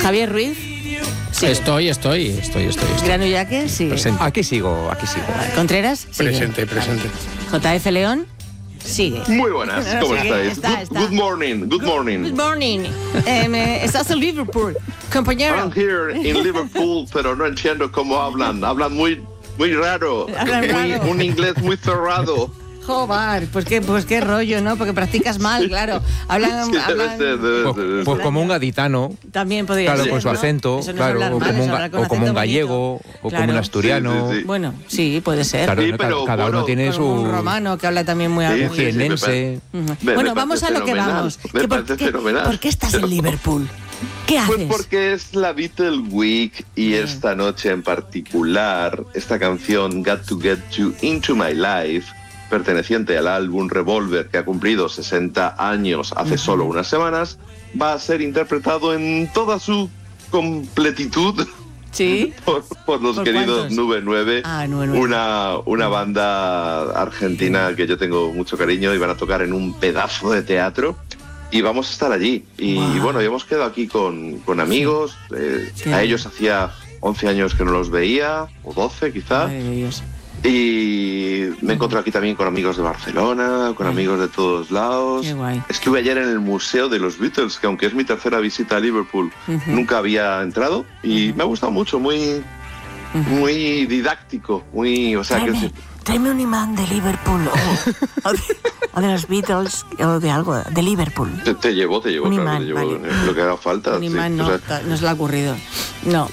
Javier Ruiz. Sigue. Estoy. Grano Yaque, sí. Presente. Aquí sigo. Contreras, sigue. Presente. JF León, sigue. Muy buenas, ¿cómo Sigue, estáis? está. Good morning. Good morning. Estás en Liverpool, compañero. I'm here in Liverpool, pero no entiendo cómo hablan. Hablan muy raro. Hablan raro. Un inglés muy cerrado. Joder, pues qué rollo, ¿no? Porque practicas mal, claro. Hablan Pues como un gaditano. también podría Claro, ser, con su ¿no? acento, Eso no es claro, hablar o mal, como es un, hablar con o como un acento gallego, bonito. o Claro. como un asturiano. Sí. Bueno, sí, puede ser. Claro, Sí, pero cada uno bueno, tiene Con un su romano que habla también muy alto. Sí, jienense. Bueno, vamos a lo que vamos. Me parece fenomenal. ¿Por qué estás en Liverpool? ¿Qué haces? Pues porque es la Beatle Week y esta noche en particular, esta canción Got to Get You Into My Life, perteneciente al álbum Revolver, que ha cumplido 60 años hace solo unas semanas, va a ser interpretado en toda su completitud ¿Sí? por los ¿Por queridos cuántos? Nube 9, Nube 9. una banda argentina que yo tengo mucho cariño, y van a tocar en un pedazo de teatro. Y vamos a estar allí. Y Wow. bueno, hemos quedado aquí con amigos. A ellos hacía 11 años que no los veía, o 12 quizá. Ay, Dios. Y me encontré aquí también con amigos de Barcelona, con amigos de todos lados. Qué guay. Estuve ayer en el Museo de los Beatles, que aunque es mi tercera visita a Liverpool, nunca había entrado. Y me ha gustado mucho, muy didáctico, o sea, Tráeme un imán de Liverpool o de los Beatles o de algo, de Liverpool. te llevo, Un claro, imán, te llevo vale. lo que haga falta. Un sí. imán O no, sea, no se le ha ocurrido. No.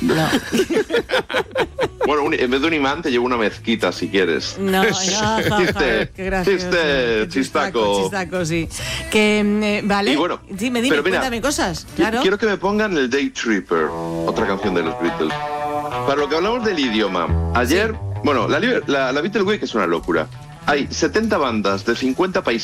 bueno, en vez de un imán te llevo una mezquita si quieres. No, qué gracioso. Chistaco. Chistaco, sí. Que, vale. Y bueno, dime, pero mira, cuéntame cosas. Claro. Quiero que me pongan el Day Tripper, otra canción de los Beatles. Para lo que hablamos del idioma, ayer, bueno, la Beatle Week es una locura. Hay 70 bandas de 50 países